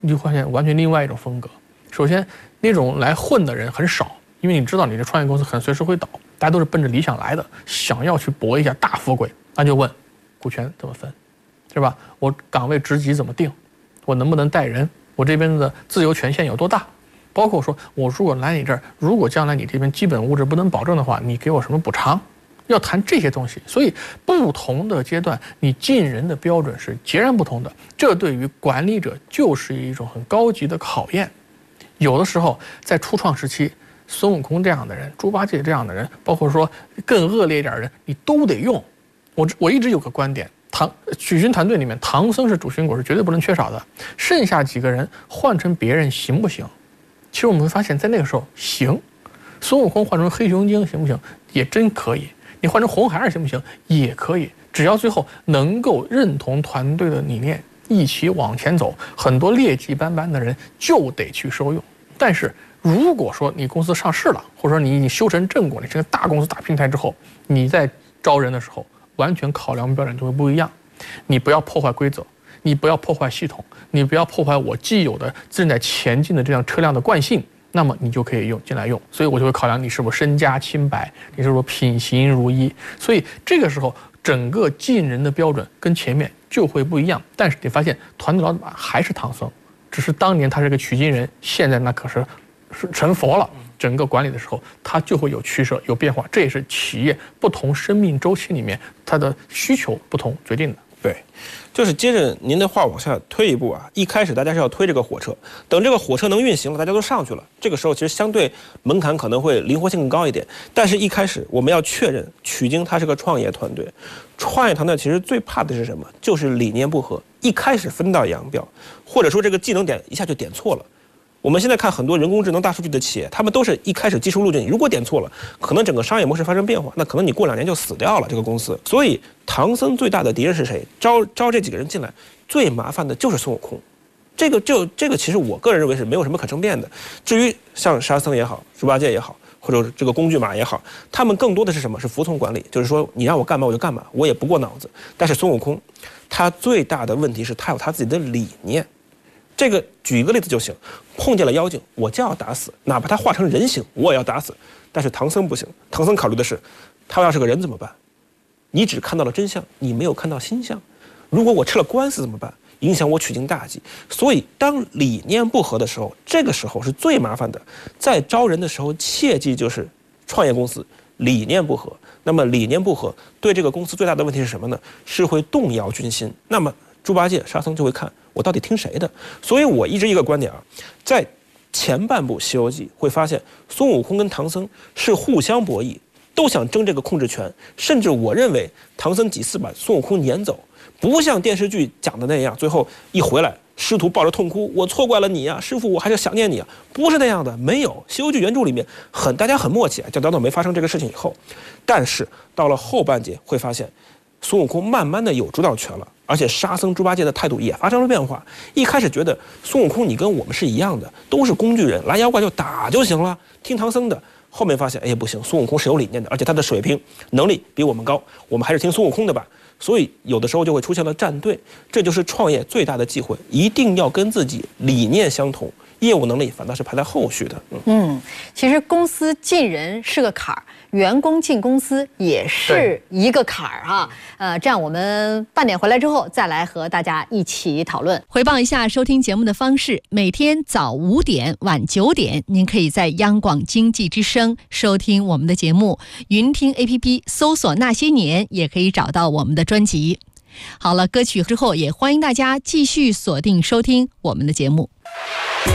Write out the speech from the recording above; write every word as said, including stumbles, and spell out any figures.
你就发现完全另外一种风格。首先，那种来混的人很少，因为你知道你的创业公司很随时会倒，大家都是奔着理想来的，想要去搏一下大富贵，那就问股权怎么分，是吧？我岗位职级怎么定？我能不能带人？我这边的自由权限有多大？包括说我如果来你这儿，如果将来你这边基本物质不能保证的话，你给我什么补偿？要谈这些东西。所以不同的阶段你进人的标准是截然不同的，这对于管理者就是一种很高级的考验。有的时候在初创时期，孙悟空这样的人，猪八戒这样的人，包括说更恶劣一点的人，你都得用。我我一直有个观点，唐许军团队里面，唐僧是主心骨，是绝对不能缺少的。剩下几个人换成别人行不行？其实我们会发现，在那个时候行。孙悟空换成黑熊精行不行？也真可以。你换成红孩儿行不行？也可以。只要最后能够认同团队的理念，一起往前走，很多劣迹斑斑的人就得去收用。但是如果说你公司上市了，或者说你已经修成正果，你是个大公司大平台之后，你在招人的时候，完全考量标准就会不一样。你不要破坏规则，你不要破坏系统，你不要破坏我既有的正在前进的这辆车辆的惯性，那么你就可以用进来用。所以我就会考量你是否身家清白，你是否品行如一。所以这个时候整个进人的标准跟前面就会不一样。但是你发现团队老板还是唐僧，只是当年他是个取经人，现在那可是是成佛了。整个管理的时候，它就会有取舍、有变化，这也是企业不同生命周期里面它的需求不同决定的。 对，就是接着您的话往下推一步啊，一开始大家是要推这个火车，等这个火车能运行了，大家都上去了，这个时候其实相对门槛可能会灵活性更高一点。但是一开始我们要确认，曲晶它是个创业团队，创业团队其实最怕的是什么？就是理念不合，一开始分道扬镳，或者说这个技能点一下就点错了。我们现在看很多人工智能大数据的企业，他们都是一开始技术路径，如果点错了，可能整个商业模式发生变化，那可能你过两年就死掉了这个公司。所以唐僧最大的敌人是谁？招招这几个人进来，最麻烦的就是孙悟空。这个就这个其实我个人认为是没有什么可争辩的。至于像沙僧也好，猪八戒也好，或者这个工具马也好，他们更多的是什么？是服从管理，就是说你让我干嘛我就干嘛，我也不过脑子。但是孙悟空，他最大的问题是他有他自己的理念。这个举一个例子就行，碰见了妖精，我就要打死，哪怕他化成人形，我也要打死。但是唐僧不行，唐僧考虑的是，他要是个人怎么办？你只看到了真相，你没有看到心相。如果我吃了官司怎么办？影响我取经大计。所以当理念不合的时候，这个时候是最麻烦的。在招人的时候，切记就是创业公司理念不合。那么理念不合对这个公司最大的问题是什么呢？是会动摇军心。那么猪八戒、沙僧就会看我到底听谁的。所以我一直一个观点啊，在前半部《西游记》会发现孙悟空跟唐僧是互相博弈，都想争这个控制权，甚至我认为唐僧几次把孙悟空撵走，不像电视剧讲的那样，最后一回来师徒抱着痛哭，我错怪了你啊，师父我还是想念你啊，不是那样的，没有。《西游记》原著里面很大家很默契，就当做没发生这个事情以后，但是到了后半节会发现孙悟空慢慢的有主导权了，而且沙僧、猪八戒的态度也发生了变化。一开始觉得孙悟空你跟我们是一样的，都是工具人，来妖怪就打就行了，听唐僧的。后面发现，哎不行，孙悟空是有理念的，而且他的水平能力比我们高，我们还是听孙悟空的吧。所以有的时候就会出现了站队，这就是创业最大的忌讳，一定要跟自己理念相同，业务能力反倒是排在后续的。嗯， 嗯其实公司进人是个坎儿，员工进公司也是一个坎儿哈。呃，这样我们半点回来之后再来和大家一起讨论。回报一下收听节目的方式：每天早五点、晚九点，您可以在央广经济之声收听我们的节目，云听 A P P 搜索那些年也可以找到我们的专辑。好了，歌曲之后也欢迎大家继续锁定收听我们的节目。